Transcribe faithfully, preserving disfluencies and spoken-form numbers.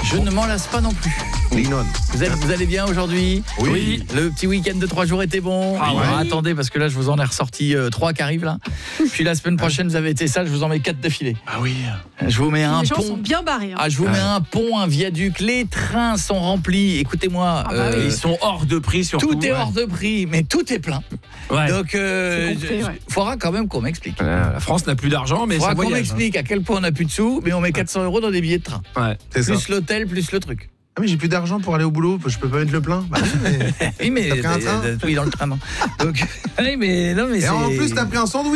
Je ne m'en lasse pas non plus. Linon. Vous, êtes, vous allez bien aujourd'hui? Oui. oui. Le petit week-end de trois jours était bon. Ah ouais. Alors, attendez, parce que là, je vous en ai ressorti euh, trois qui arrivent là. Puis la semaine prochaine, vous avez été sage, je vous en mets quatre d'affilée. Ah oui. Je vous mets un Les gens pont. sont bien barrés. Hein. Ah, je vous mets un pont, un viaduc. Les trains sont remplis. Écoutez-moi, Ah bah euh, oui. Ils sont hors de prix surtout. tout est Ouais. hors de prix, mais tout est plein. Ouais. Donc, euh, C'est complet, je- ouais. faudra quand même qu'on m'explique. Voilà, la France n'a plus d'argent, mais Faudra ça qu'on voyage. m'explique à quel point on n'a plus de sous, mais on met quatre cents euros dans des billets de train. Hein. Ouais. C'est ça. Plus l'hôtel, plus le truc. Ah mais j'ai plus d'argent pour aller au boulot, je peux pas mettre le plein. Bah, oui, mais... Oui, mais T'as pris un train oui, dans le train. Non. Donc, oui, mais non, mais Et c'est. en plus t'as pris un sandwich.